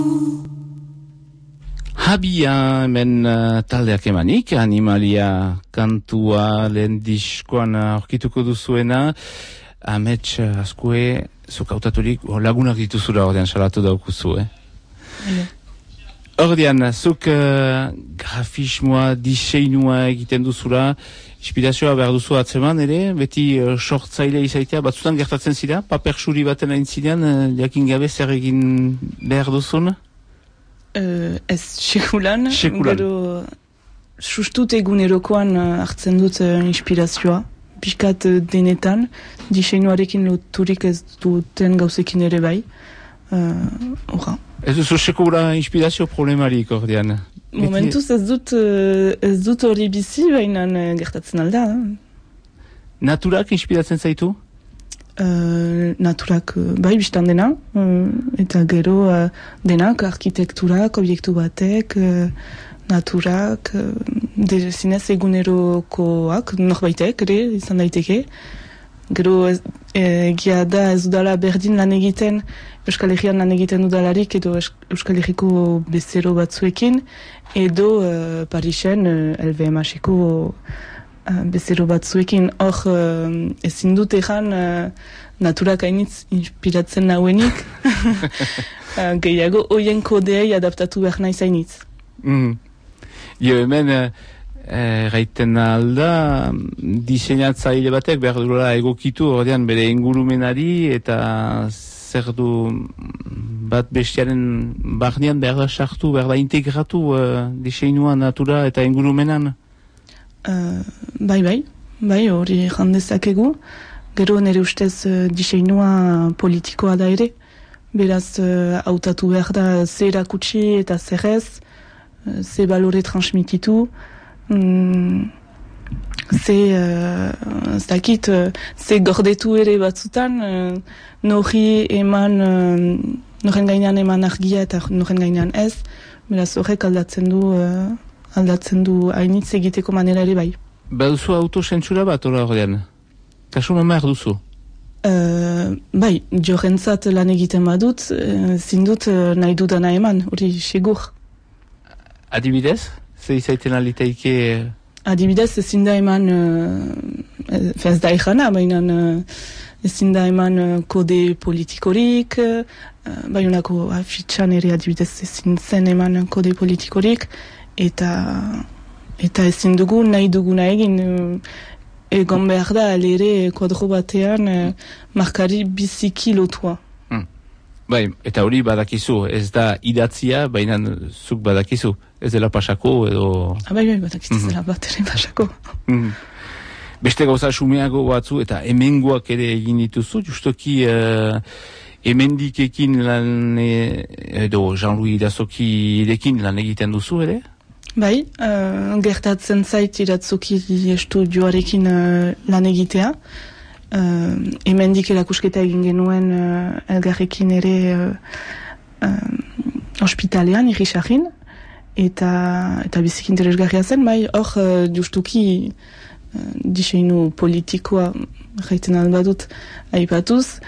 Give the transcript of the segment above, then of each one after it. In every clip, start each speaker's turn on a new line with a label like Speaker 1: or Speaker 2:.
Speaker 1: Habia hemen taldeak emanik, Animalia kantua lehen diskoan aurkituko duzuena, amets askue, zuk hautaturik lagunak dituzura ordean salatu daukuzu, Ordean, zuk grafismoa, diseinua egiten duzura, inspirazioa behar duzu atzeman, ere, beti sortzaile izaitea, batzutan gertatzen zira, paper suri baten hain zidean, jakin gabe zer egin behar duzun?
Speaker 2: Ez sekulan, gero sustut egunerokoan hartzen dut inspirazioa, pixkat denetan, diseinuarekin loturik ez duten gauzekin ere bai, horra.
Speaker 1: Ez duzu sekula inspirazio problemarik ordean?
Speaker 2: Momentuz ez dut hori bizi, baina gertatzen alda.
Speaker 1: Naturak inspiratzen zaitu?
Speaker 2: Naturak bai biztan dena, eta gero denak, arkitekturak, obiektu batek, naturak, zinez egunerokoak, norbaitek ere, izan daiteke. Gero egia da ez dudala berdin lan egiten, Euskal Herrian lan egiten dudalarik edo Euskal Herriko bezero batzuekin, edo Parisen LVMH-eko bezero batzuekin. Hor ezin dut egan naturak hainitz inspiratzen nauenik, gehiago oien kodeei adaptatu behar nahi zainitz.
Speaker 1: Jo hemen gaiten alda diseinatzaile batek behar duela egokitu ordean bere ingurumenari eta zer du bat bestiaren barnean behar da sartu, behar da integratu diseinua, natura eta ingurumenan? Bai, hori jandezakegu. Gero nire ustez diseinua politikoa da ere. Beraz, hautatu behar da ze erakutsi eta zer ez, ze balore transmititu, ze gordetu ere batzutan, noren gainean eman argia eta noren gainean ez, beraz horrek aldatzen du hainitz egiteko manera ere bai. Baduzu autosentsura bat hori ordean? Kasuna mahar duzu?
Speaker 2: Bai, jorentzat lan egiten badut, zindut nahi dudana eman, hori segur.
Speaker 1: Adibidez? Ze izaiten aliteike...
Speaker 2: Adibidez, ezin da eman, ez da egana, baina ezin da eman kode politikorik, baionako afitxan ere adibidez ezin zen eman kode politikorik, eta ezin dugu nahi duguna egin, egon behar da alere kuadro batean markari biziki lotua.
Speaker 1: Bai, eta hori badakizu, ez da idatzia, baina zuk badakizu, ez dela pasako edo...
Speaker 2: Bai, badakizu ez dela bat ere pasako.
Speaker 1: Beste gauza sumeago batzu eta hemengoak ere egin dituzu, justoki hemendikekin lan edo Jean-Louis Irazokirekin lan egiten duzu ere?
Speaker 2: Bai, gertatzen zait Irazoki estudioarekin lan egitea. Hemendik erakusketa egin genuen elgarrekin ere ospitalean, Irisarrin, eta biziki interesgarria zen, bai, hor justuki diseinu politikoa jaiten albadut aipatuz,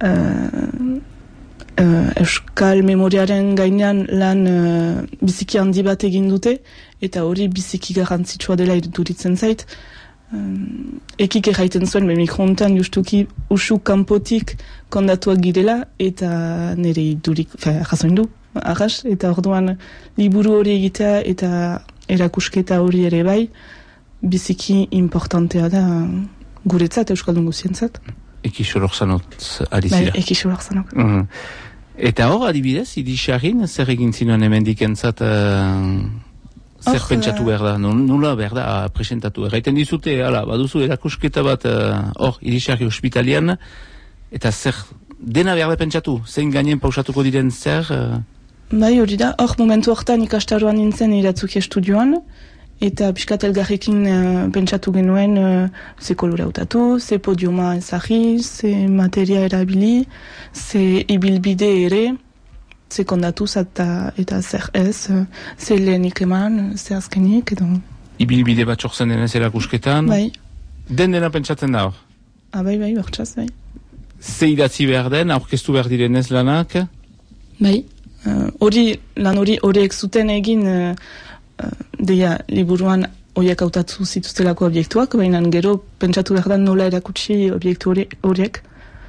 Speaker 2: Euskal memoriaren gainean lan biziki handi bat egin dute, eta hori biziki garrantzitsua dela iduritzen zait. Ekik erraiten zuen, mikroontan justuki usu kanpotik kondatuak girela, eta nire idurik, jasoin du, arras, eta orduan liburu hori egitea eta erakusketa hori ere bai, biziki importantea da guretzat, Euskaldun guzientzat.
Speaker 1: Ekisolok zanot, ari zira.
Speaker 2: Bai, ekisolok zanok.
Speaker 1: Eta hor, adibidez, Irisarrin, zer egin zinuen hemendikentzat... Zer pentsatu behar da, nula behar da presentatu. Erraiten dizute, baduzu erakusketa bat hor, Irisarri ospitalian, eta zer dena behar da pentsatu, zein gainen pausatuko diren zer?
Speaker 2: Bai, hori da, hor momentu hortan ikastaroan nintzen Iratzuki estudioan, eta piskat elgarrekin pentsatu genuen ze kolore hautatu, ze podiuma ezagri, ze materia erabili, ze ibilbide ere, ze kondatuz eta zer ez, ze lehenik eman, ze azkenik, edo...
Speaker 1: Ibilbide bat sortzen denez erakusketan?
Speaker 2: Bai.
Speaker 1: Dena pentsatzen da hor?
Speaker 2: Bai, hortxaz, bai.
Speaker 1: Ze idatzi behar den, aurkeztu behar direnez lanak?
Speaker 2: Bai, horiek zuten egin deia liburuan horiek hautatu zituztelako obiektuak, baina gero pentsatu behar da nola erakutsi obiektu horiek.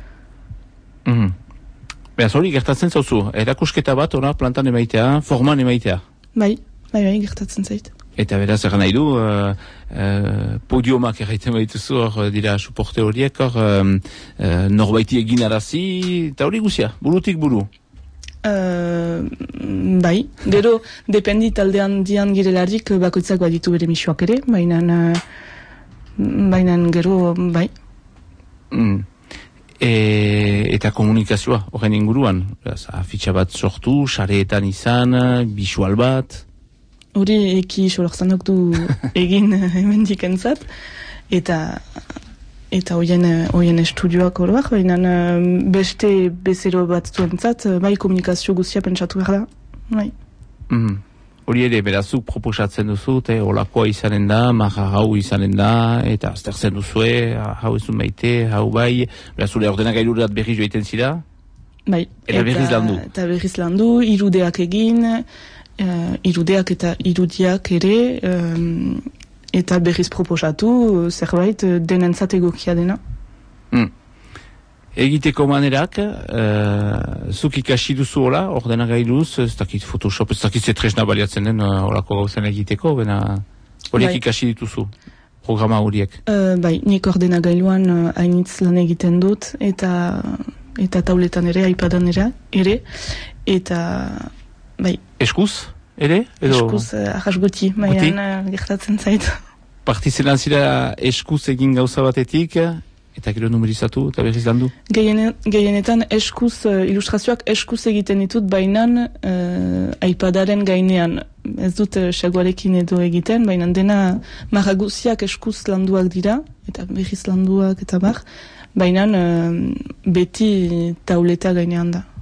Speaker 1: Beraz hori gertatzen zauzu, erakusketa bat ora plantan emaitea, forman emaitea.
Speaker 2: Bai, gertatzen zait.
Speaker 1: Eta beraz egan nahi du, podiomak erraiten baituzu, hor dira suporte horiek, norbaiti egin arazi, eta hori guzia, burutik buru.
Speaker 2: Bai, gero dependi taldean dian girelarik bakoitzak baditu bere misoak ere, baina gero, bai.
Speaker 1: Eta komunikazioa, horren inguruan, afitxa bat sortu, sareetan izan, bisual bat...
Speaker 2: Hori eki solortzanok du egin hemendik entzat, eta hoien estudioak horoak, baina beste bezero bat zuentzat, bai komunikazio guztia pentsatu behar da. Bai.
Speaker 1: Hori ere, berazuk proposatzen duzu, holakoa izanen da, maha hau izanen da, eta aztertzen duzue, hau ezun baite, hau bai, berazule ordenak ailurat berri joiten zira?
Speaker 2: Bai.
Speaker 1: Eta berriz landu?
Speaker 2: Eta berriz landu, irudeak egin, irudeak eta irudiak ere, eta berriz proposatu, zerbait denentzat egokia dena.
Speaker 1: Egiteko manerak, zuk ikasi duzu hola, ordenagailuz, ez dakit Photoshop, ez dakit zetresna baliatzen den horako gauzen egiteko, bena horiek ikasi dituzu, programa horiek.
Speaker 2: Bai, nik ordenagailuan hainitz lan egiten dut, eta tauletan ere, iPadan ere, eta bai.
Speaker 1: Eskuz, ere?
Speaker 2: Eskuz, ahas guti, maian gertatzen zait.
Speaker 1: Partizelan zira eskuz egin gauza batetik, eta gero numerizatu, eta berriz landu?
Speaker 2: Gehienetan eskuz, ilustrazioak eskuz egiten ditut, bainan iPadaren gainean. Ez dut xaguarekin edo egiten, baina dena marraguziak eskuz landuak dira, eta berriz landuak eta bar, bainan beti tauleta gainean da.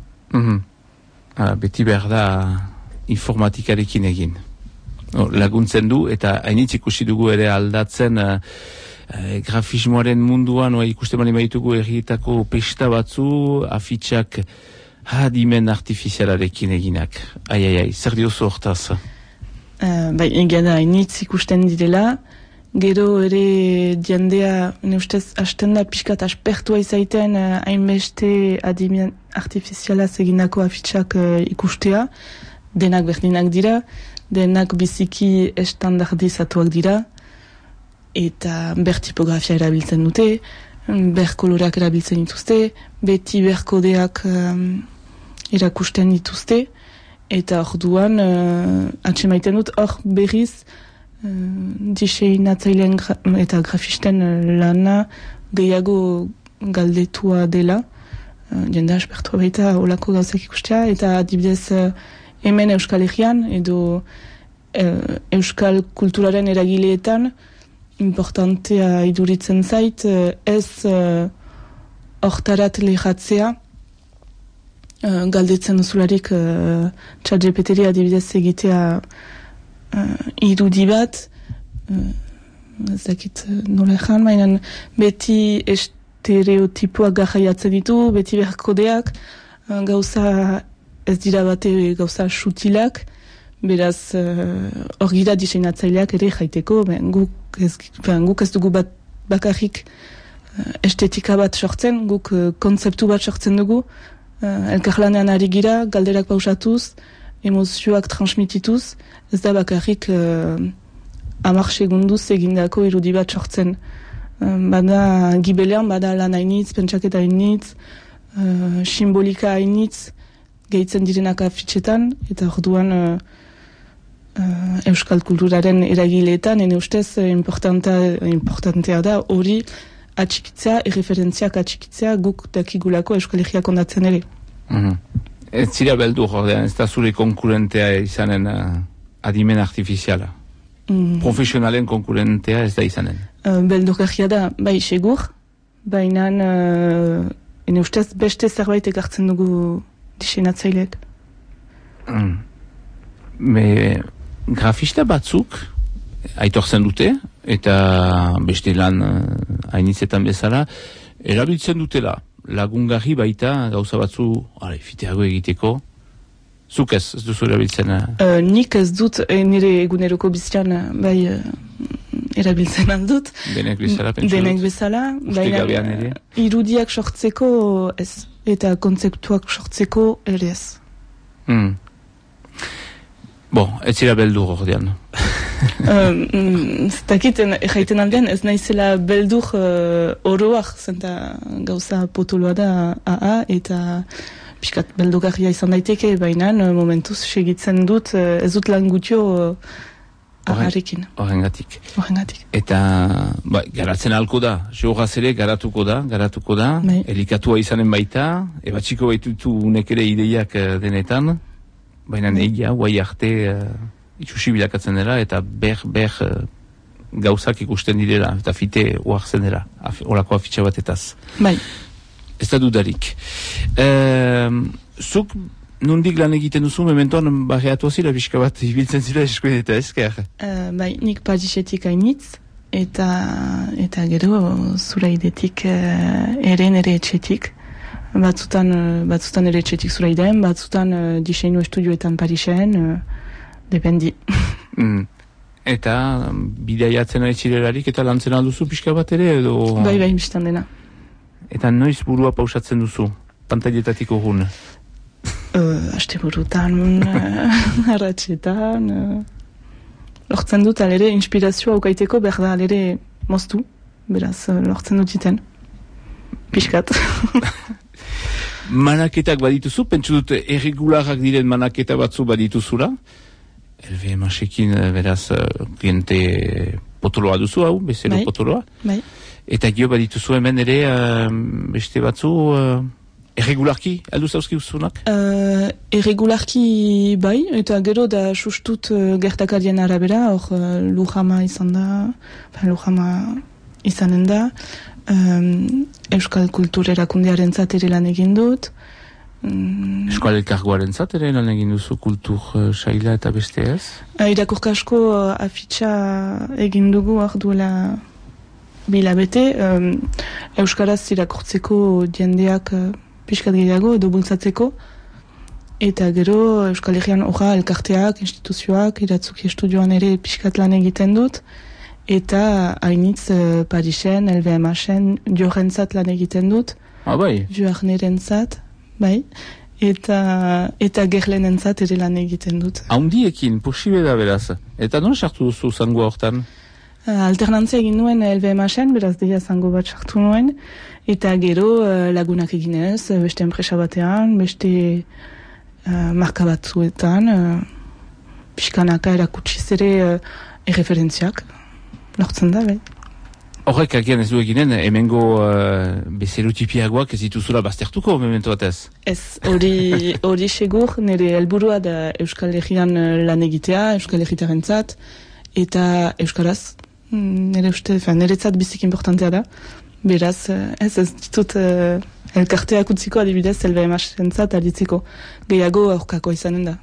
Speaker 1: Beti behar da informatikarekin egin. Laguntzen du, eta hainitz ikusi dugu ere aldatzen grafismoaren munduan, ikusten bali maitugu errietako pesta batzu, afitxak adimen artifizialarekin eginak. Zer diozu hortaz?
Speaker 2: Bai, egia da, hainitz ikusten direla, gero ere diandea, ustez, hasten da pixkat aspertua izaiten hainbeste adimen artifizialaz egindako afitxak ikustea, denak berdinak dira, denak biziki estandardizatuak dira, eta ber tipografia erabiltzen dute, ber koloreak erabiltzen dituzte, beti ber kodeak erakusten dituzte, eta orduan atsemaiten dut hor berriz diseinatzailean eta grafisten lana gehiago galdetua dela, jende aspertua baita olako gauzak ikustea, eta adibidez hemen Euskal Herrian edo Euskal kulturaren eragileetan importantea iduritzen zait ez hortarat lehatzea galdetzen duzularik ChatGPT-ri adibidez egitea irudi bat ez dakit nola ejan, baina beti estereotipoak gajaiatzen ditu, beti berkodeak gauza ez dira bate gauza sutilak, beraz hor gira diseinatzaileak ere jaiteko, guk ez dugu bakarrik estetika bat sortzen, guk kontzeptu bat sortzen dugu, elkarlanean ari gira, galderak pausatuz, emozioak transmitituz, ez da bakarrik 10 segunduz egindako irudi bat sortzen. Bada gibelean, bada lan hainitz, pentsaketa hainitz, simbolika hainitz, gehitzen direnak afitxetan, eta orduan Euskal kulturaren eragileetan, ene ustez importantea da hori atxikitzea, erreferentziak atxikitzea guk dakigulako Euskal Herriak ondatzen ere.
Speaker 1: Ez zira beldur, ordean, ez da zure konkurentea izanen adimen artifiziala. Profesionalen konkurentea ez da izanen.
Speaker 2: Beldurgarria da, bai segur, baina ene ustez beste zerbait ekartzen dugu diseinatzaileek. Grafista batzuk aitortzen dute, eta beste lan hainitzetan bezala, erabiltzen dutela lagungarri baita gauza batzu fiteago egiteko,
Speaker 1: Zuk ez duzu erabiltzen?
Speaker 2: Nik ez dut nire eguneroko bizian erabiltzen aldut.
Speaker 1: Denek bezala, pentsu dut?
Speaker 2: Denek bezala.
Speaker 1: Ustegabean ere?
Speaker 2: Irudiak sortzeko ez, eta kontzeptuak sortzeko ere ez.
Speaker 1: Ez zira beldur ordean.
Speaker 2: Zitakiten, jaiten aldean, ez naizela beldur oroak, zenta gauza potoloa da eta piskat beldugarria izan daiteke, baina momentuz segitzen dut, ez dut lan gutio aharrekin.
Speaker 1: Horrengatik.
Speaker 2: Eta,
Speaker 1: garatzen halko da, geogaz ere garatuko da, elikatua izanen baita, ebatxiko baitutu unek ere ideiak denetan, baina egia, guai arte itxusi bilakatzen dela, eta ber gauzak ikusten direla, eta fite oartzen dela, horako afitxa batetaz.
Speaker 2: Bai.
Speaker 1: Ez da dudarik. Zuk nondik lan egiten duzu, mementoan barreatu zila, pixka bat, ibiltzen zila eskuin eta ezker?
Speaker 2: Bai, nik Parisetik hainitz, eta gero zuraidetik ere etxetik. Batzutan ere etxetik zuraiden, batzutan diseinu estudioetan Parisen, dependi.
Speaker 1: Eta bidaiatzen aitzirelarik eta lantzen alduzu pixka bat ere edo?
Speaker 2: Bai, biztan dena.
Speaker 1: Eta noiz burua pausatzen duzu, pantailetatiko gun?
Speaker 2: Aste burutan, arratxetan, lortzen dut alere inspirazioa aukaiteko behar da alere moztu, beraz lortzen dut iten. Piskat.
Speaker 1: Manaketak badituzu, pentsu dut erregularak diren manaketa batzu badituzula. LVMH-ekin beraz kliente potoloa duzu hau, bezero potoloa.
Speaker 2: Bai.
Speaker 1: Eta gio badituzu hemen ere beste batzu erregularki aldu zauzki uzunak?
Speaker 2: Erregularki bai, eta gero da sustut gertakarien arabera, hor Lujama izan da, Lujama izanen da, Euskal Kultur erakundearen ere lan egin dut.
Speaker 1: Euskal Elkargoaren ere lan egin duzu kultur saila eta beste ez?
Speaker 2: Irakurka asko afitxa egin dugu duela bilabete. Euskaraz irakurtzeko jendeak pixkat gehiago edo bultzatzeko. Eta gero Euskal Herrian horra elkarteak, instituzioak, iratzuki estudioan ere pixkat lan egiten dut. Eta hainitz Parisen, LVMH-en, Jorentzat lan egiten dut.
Speaker 1: Bai?
Speaker 2: Joarnerentzat, bai. Eta Gerlenentzat ere lan egiten dut.
Speaker 1: Haundiekin, posible da beraz. Eta non sartu duzu zangoa hortan?
Speaker 2: Alternantzia egin nuen LVMH-en, beraz deia zango bat sartu nuen. Eta gero lagunak eginez, beste enpresa batean, beste marka batzuetan, pixkanaka erakutsiz ere erreferentziak. Lortzen da, bai.
Speaker 1: Horrek agian ez du eginen, hemengo bezerotipiagoak ez dituzula baztertuko, memento batez?
Speaker 2: Ez, hori segur, nire helburua da Euskal Herrian lan egitea, Euskal Herritarentzat, eta Euskaraz, niretzat bizik importantea da. Beraz, ez ditut elkarteak utziko adibidez LVMH-entzat aditziko. Gehiago aurkako izanen da.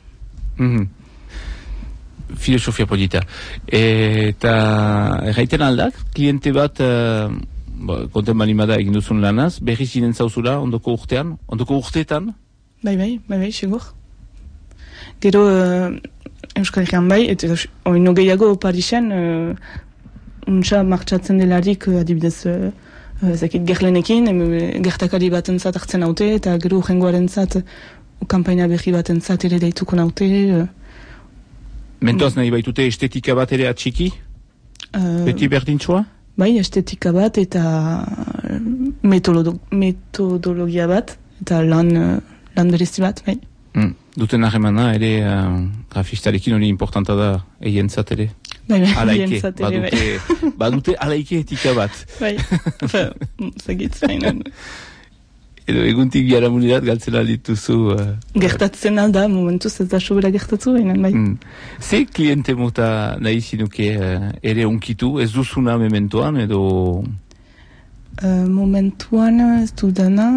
Speaker 1: Filosofia polita. Eta erraiten aldak, kliente bat konten balimada egin duzun lanaz, berri zinen zauzula ondoko urtean, ondoko urteetan?
Speaker 2: Bai, segur. Gero Euskal Herrian bai, eta oino gehiago Parisen untsa martxatzen delarik adibidez zakit Gerlenekin, gertakari batentzat hartzen haute, eta gero jengoaren zat kampaina berri batentzat ere daituko naute.
Speaker 1: Mentoaz nahi baitute estetika bat ere atxiki? Beti berdintxoa?
Speaker 2: Bai, estetika bat eta metodologia bat, eta lan berezi bat, bai.
Speaker 1: Duten harremana ere grafistarekin hori importanta da eientzat ere?
Speaker 2: Bai,
Speaker 1: eientzat ere, bai. Badute alaike etika bat.
Speaker 2: Bai, zagitz, baina.
Speaker 1: Edo eguntik biharamunirat galtzen aldituzu...
Speaker 2: Gertatzen alda, momentuz ez da sobera gertatu behinan, bai.
Speaker 1: Ze kliente mota nahi zinuke ere onkitu, ez duzuna mementoan edo...
Speaker 2: Momentuan ez du dana...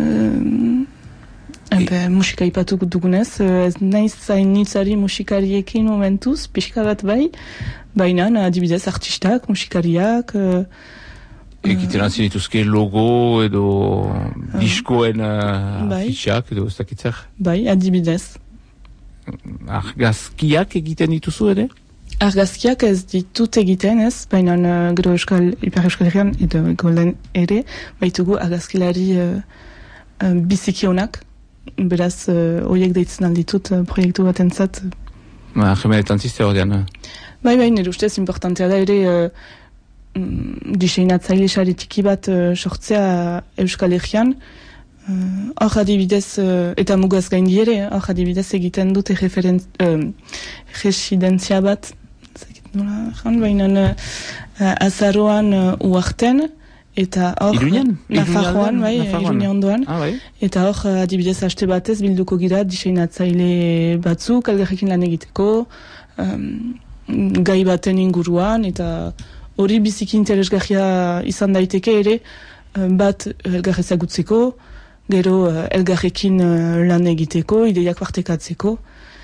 Speaker 2: musika ipatu dugunez, ez nahi zainitzari musikariekin momentuz, pixka bat bai, baina adibidez artistak, musikariak...
Speaker 1: Ekiten altzen dituzke logo edo diskoen fitxak edo ez dakitzer?
Speaker 2: Bai, adibidez.
Speaker 1: argazkiak egiten dituzu ere?
Speaker 2: Argazkiak ez ditut egiten ez, baina gero Ipar Euskal Herrian edo Golden ere, baitugu argazkilari biziki onak, beraz horiek deitzen alditut proiektu bat entzat.
Speaker 1: Jemenetan ziste ordean.
Speaker 2: Bai, nire ustez importantea da ere diseinatzaile sare txiki bat sortzea Euskal Herrian. Hor adibidez, eta mugaz gaindi ere, hor adibidez egiten dute residentzia bat, baina azaroan uarten, eta hor...
Speaker 1: Iruñan?
Speaker 2: Nafarroan, bai, Iruña ondoan.
Speaker 1: Bai.
Speaker 2: Eta hor adibidez haste batez bilduko gira diseinatzaile batzuk, elgarrekin lan egiteko, gai baten inguruan, eta hori biziki interesgarria izan daiteke ere, bat elgar ezagutzeko, gero elgarrekin lan egiteko, ideiak partekatzeko,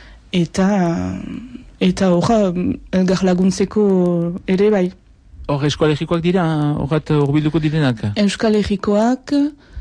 Speaker 2: eta horra elgar laguntzeko ere bai.
Speaker 1: Hor Euskal Herrikoak dira, horret horbilduko direnak? Euskal
Speaker 2: Herrikoak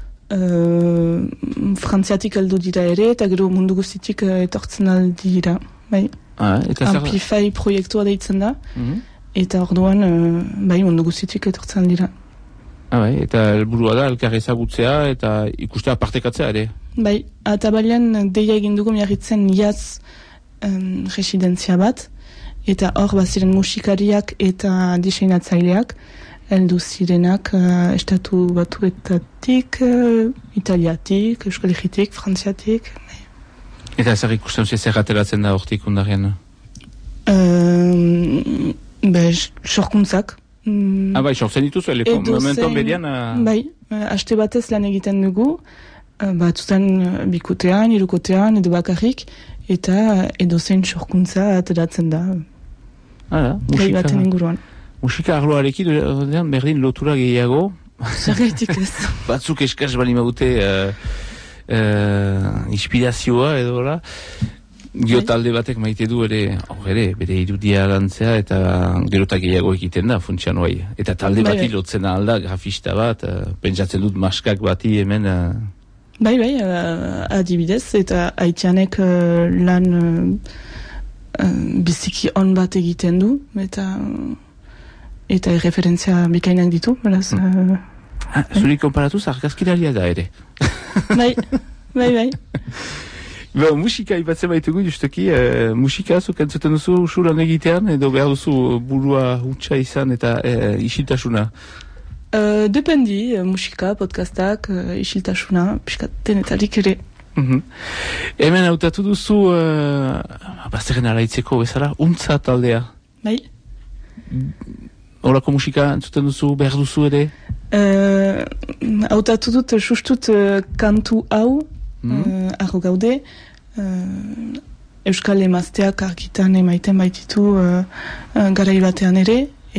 Speaker 2: frantziatik heldu dira ere, eta gero mundu guztitik etortzen aldira, bai. Amplify proiektua deitzen da, eta orduan bai mundu guztitik etortzen aldira.
Speaker 1: Bai, eta helburua da, elkar ezagutzea eta ikustea partekatzea ere.
Speaker 2: Bai, eta balian deia egin dugu miarritzen jaz residentzia bat, eta hor baziren musikariak eta diseinatzaileak, heldu zirenak estatu batuetatik, italiatik, euskal herritik, frantziatik.
Speaker 1: Eta zer ikusten zer ateratzen da hortik undarrean?
Speaker 2: Sorkuntzak.
Speaker 1: Bai, sortzen dituzu, momentuan bedian...
Speaker 2: Bai, haste batez lan egiten dugu, batzutan bikotean, hirukotean, edo bakarrik, eta edozein sorkuntza ateratzen da. Gai baten inguruan.
Speaker 1: Musika arloarekin berdin lotura gehiago.
Speaker 2: Zergaitik ez.
Speaker 1: Batzuk eskaz bali maute inspirazioa edo la. Gio talde batek maite du ere, bere irudia lantzea eta gerotak gehiago egiten da, funtsian bai. Eta talde bati lotzen alda, grafista bat, pentsatzen dut maskak bati hemen...
Speaker 2: Bai, adibidez, eta haitianek lan biziki on bat egiten du, eta referentzia bikainak ditu, beraz...
Speaker 1: Zuri konparatuz, argazkilaria da ere.
Speaker 2: Bai.
Speaker 1: Musika ipatzen baitugu justuki, musika zuk entzuten duzu usulan egitean, edo behar duzu burua hutsa izan eta isiltasuna?
Speaker 2: Dependi, musika, podcastak, isiltasuna, piskaten eta lik ere.
Speaker 1: Hemen hautatu duzu, bazterren alaitzeko bezala, untza taldea.
Speaker 2: Bai.
Speaker 1: Horako musika entzuten duzu, behar duzu ere?
Speaker 2: Hautatu dut, sustut kantu hau, arro gaude, Euskal Emazteak argitan emaiten baititu garai batean ere,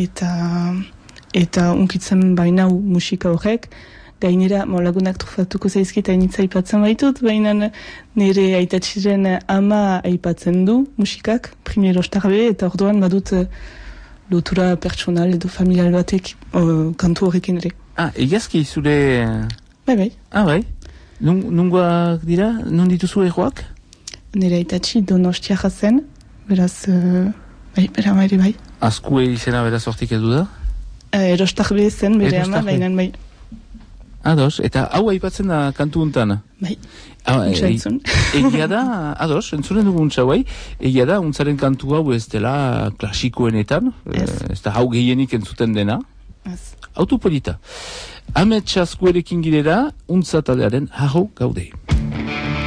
Speaker 2: eta unkitzen bainau musika horrek, gainera lagunak trufatuko zaizkita initza aipatzen baitut, baina nire aitatxiren ama aipatzen du musikak, primero starbe, eta orduan badut lotura pertsonal edo familial batek kantu horrekin ere.
Speaker 1: Egazki zure...
Speaker 2: Bai.
Speaker 1: Bai. Nungoak dira? Nun dituzu egoak?
Speaker 2: Nire aitatxi Donostiaja zen, beraz, bere ama ere bai.
Speaker 1: Azkue izena beraz hortik edu da?
Speaker 2: Erostarbe zen bere ama, baina bai.
Speaker 1: Ados, eta hau aipatzen da kantu untan?
Speaker 2: Bai, untsa entzun.
Speaker 1: Egia da, ados, entzunen dugu untsa bai, egia da, untzaren kantu hau ez dela klasikoenetan, ez da hau gehienik entzuten dena. Autopolita. Amet Txaskuerekin girera, untza taldearen hau gaude.